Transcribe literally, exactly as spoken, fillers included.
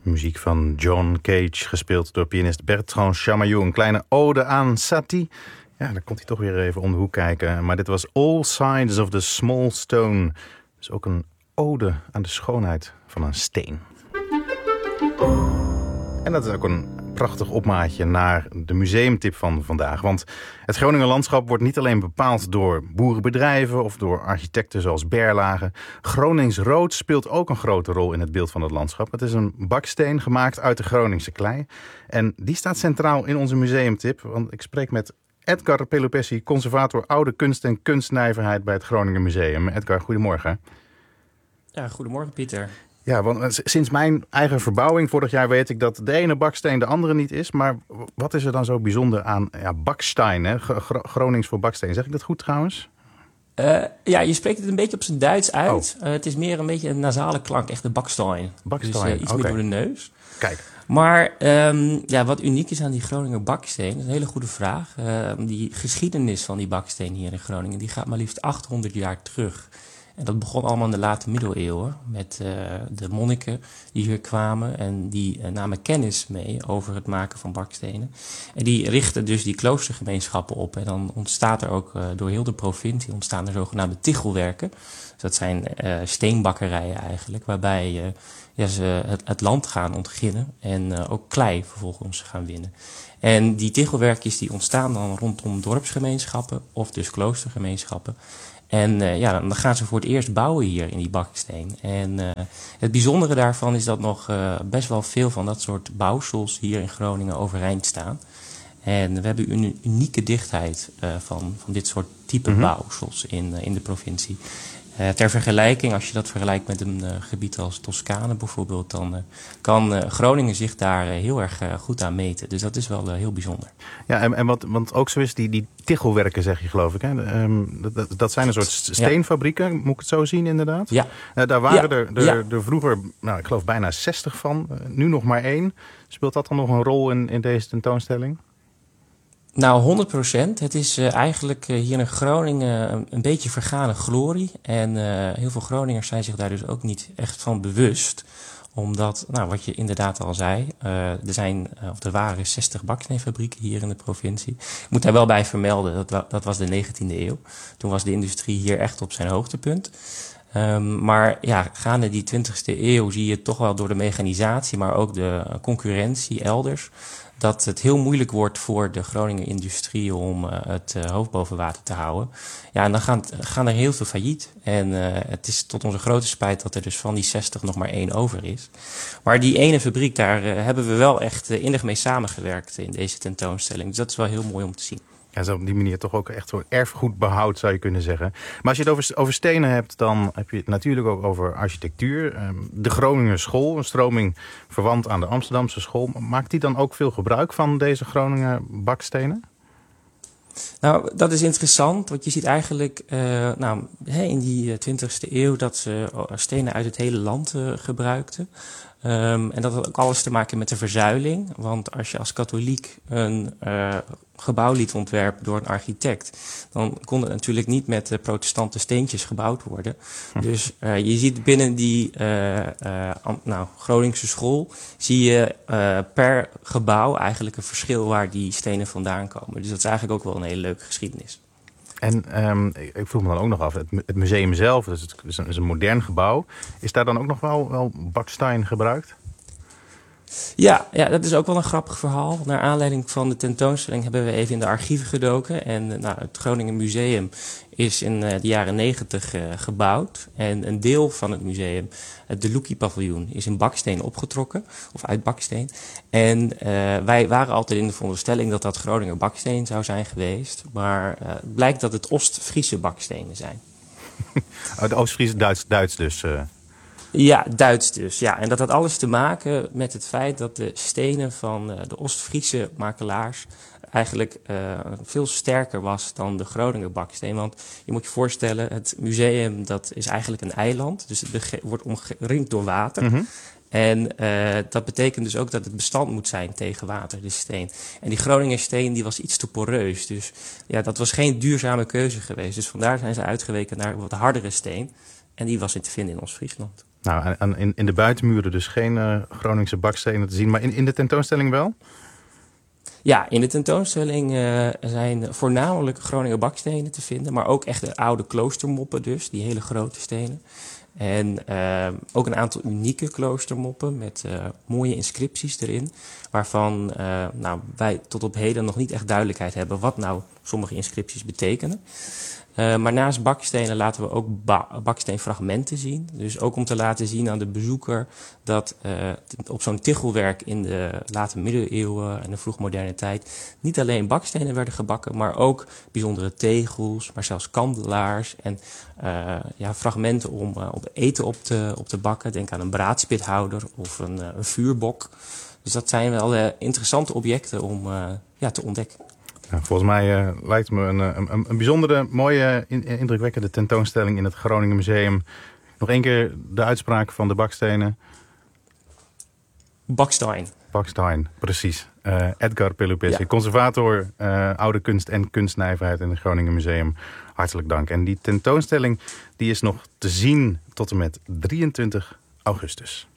Muziek van John Cage, gespeeld door pianist Bertrand Chamayou. Een kleine ode aan Satie. Ja, dan komt hij toch weer even om de hoek kijken. Maar dit was All Sides of the Small Stone. Dus ook een ode aan de schoonheid van een steen. En dat is ook een prachtig opmaatje naar de museumtip van vandaag. Want het Groninger landschap wordt niet alleen bepaald door boerenbedrijven of door architecten zoals Berlage. Groningsrood speelt ook een grote rol in het beeld van het landschap. Het is een baksteen gemaakt uit de Groningse klei. En die staat centraal in onze museumtip. Want ik spreek met Edgar Pelopessi, conservator oude kunst en kunstnijverheid bij het Groninger Museum. Edgar, goedemorgen. Ja, goedemorgen Pieter. Ja, want sinds mijn eigen verbouwing vorig jaar weet ik dat de ene baksteen de andere niet is. Maar wat is er dan zo bijzonder aan ja, bakstein, hè? Gronings voor baksteen? Zeg ik dat goed trouwens? Uh, ja, je spreekt het een beetje op zijn Duits uit. Oh. Uh, het is meer een beetje een nasale klank, echt de bakstein. Bakstein, dus uh, iets okay. meer door de neus. Kijk. Maar um, ja, wat uniek is aan die Groninger baksteen, dat is een hele goede vraag. Uh, die geschiedenis van die baksteen hier in Groningen, die gaat maar liefst achthonderd jaar terug. En dat begon allemaal in de late middeleeuwen met uh, de monniken die hier kwamen. En die uh, namen kennis mee over het maken van bakstenen. En die richtten dus die kloostergemeenschappen op. En dan ontstaat er ook uh, door heel de provincie ontstaan er zogenaamde tichelwerken. Dus dat zijn uh, steenbakkerijen eigenlijk, waarbij uh, ja, ze het, het land gaan ontginnen en uh, ook klei vervolgens gaan winnen. En die tichelwerkjes die ontstaan dan rondom dorpsgemeenschappen of dus kloostergemeenschappen. En uh, ja, dan gaan ze voor het eerst bouwen hier in die baksteen. En uh, het bijzondere daarvan is dat nog uh, best wel veel van dat soort bouwsels hier in Groningen overeind staan. En we hebben een unieke dichtheid uh, van, van dit soort type mm-hmm. bouwsels in, uh, in de provincie. Uh, ter vergelijking, als je dat vergelijkt met een uh, gebied als Toscane bijvoorbeeld, dan uh, kan uh, Groningen zich daar uh, heel erg uh, goed aan meten. Dus dat is wel uh, heel bijzonder. Ja, en, en wat want ook zo is, die, die tichelwerken zeg je geloof ik. Hè? Um, dat, dat zijn een soort steenfabrieken, ja. Moet ik het zo zien inderdaad? Ja. Uh, daar waren ja. er, er, ja. er vroeger, nou, ik geloof bijna zestig van, uh, nu nog maar één. Speelt dat dan nog een rol in, in deze tentoonstelling? Nou, honderd procent. Het is uh, eigenlijk uh, hier in Groningen een, een beetje vergane glorie. En uh, heel veel Groningers zijn zich daar dus ook niet echt van bewust. Omdat, nou, wat je inderdaad al zei, uh, er zijn, uh, of er waren zestig baksteenfabrieken hier in de provincie. Ik moet daar wel bij vermelden, dat, dat was de negentiende eeuw. Toen was de industrie hier echt op zijn hoogtepunt. Um, maar ja, gaande die twintigste eeuw zie je toch wel door de mechanisatie, maar ook de concurrentie elders, dat het heel moeilijk wordt voor de Groninger industrie om uh, het uh, hoofd boven water te houden. Ja, en dan gaan, gaan er heel veel failliet. En uh, het is tot onze grote spijt dat er dus van die zestig nog maar één over is. Maar die ene fabriek, daar uh, hebben we wel echt uh, innig mee samengewerkt in deze tentoonstelling. Dus dat is wel heel mooi om te zien. Ja, zo op die manier toch ook echt zo'n erfgoedbehoud zou je kunnen zeggen. Maar als je het over, over stenen hebt, dan heb je het natuurlijk ook over architectuur. Um, de Groninger school, een stroming verwant aan de Amsterdamse school. Maakt die dan ook veel gebruik van deze Groninger bakstenen? Nou, dat is interessant, want je ziet eigenlijk uh, nou, in die twintigste eeuw dat ze stenen uit het hele land uh, gebruikten. Um, en dat had ook alles te maken met de verzuiling. Want als je als katholiek een uh, gebouw liet ontwerpen door een architect, dan kon het natuurlijk niet met uh, protestante steentjes gebouwd worden. Hm. Dus uh, je ziet binnen die uh, uh, nou, Groningse school, zie je uh, per gebouw eigenlijk een verschil waar die stenen vandaan komen. Dus dat is eigenlijk ook wel een hele leuke geschiedenis. En um, ik vroeg me dan ook nog af, het, het museum zelf, dus het is een, is een modern gebouw. Is daar dan ook nog wel, wel baksteen gebruikt? Ja, ja, dat is ook wel een grappig verhaal. Naar aanleiding van de tentoonstelling hebben we even in de archieven gedoken. En nou, het Groningen Museum is in uh, de jaren negentig uh, gebouwd. En een deel van het museum, het De Loekie-paviljoen, is in baksteen opgetrokken. Of uit baksteen. En uh, wij waren altijd in de veronderstelling dat dat Groninger baksteen zou zijn geweest. Maar uh, het blijkt dat het Oost-Friese bakstenen zijn. Oh, de Oost-Friese, Duits, Duits dus... Uh... Ja, Duits dus. Ja. En dat had alles te maken met het feit dat de stenen van uh, de Oost-Friese makelaars eigenlijk uh, veel sterker was dan de Groninger baksteen. Want je moet je voorstellen, het museum dat is eigenlijk een eiland. Dus het wordt omringd door water. Mm-hmm. En uh, dat betekent dus ook dat het bestand moet zijn tegen water, de steen. En die Groninger steen die was iets te poreus. Dus ja, dat was geen duurzame keuze geweest. Dus vandaar zijn ze uitgeweken naar wat hardere steen. En die was in te vinden in Oost-Friesland. Nou, in, in de buitenmuren dus geen uh, Groningse bakstenen te zien, maar in, in de tentoonstelling wel? Ja, in de tentoonstelling uh, zijn voornamelijk Groninger bakstenen te vinden, maar ook echt de oude kloostermoppen dus, die hele grote stenen. En uh, ook een aantal unieke kloostermoppen met uh, mooie inscripties erin, waarvan uh, nou, wij tot op heden nog niet echt duidelijkheid hebben wat nou sommige inscripties betekenen. Uh, maar naast bakstenen laten we ook ba- baksteenfragmenten zien. Dus ook om te laten zien aan de bezoeker dat uh, op zo'n tichelwerk in de late middeleeuwen en de vroegmoderne tijd niet alleen bakstenen werden gebakken, maar ook bijzondere tegels, maar zelfs kandelaars en uh, ja, fragmenten om uh, op eten op te, op te bakken. Denk aan een braadspithouder of een, uh, een vuurbok. Dus dat zijn wel uh, interessante objecten om uh, ja, te ontdekken. Ja, volgens mij uh, lijkt me een, een, een bijzondere, mooie, in, indrukwekkende tentoonstelling in het Groningen Museum. Nog één keer de uitspraak van de bakstenen. Baksteen. Baksteen, precies. Uh, Edgar Pelupessi, Ja. conservator uh, oude kunst en kunstnijverheid in het Groningen Museum. Hartelijk dank. En die tentoonstelling die is nog te zien tot en met drieëntwintig augustus.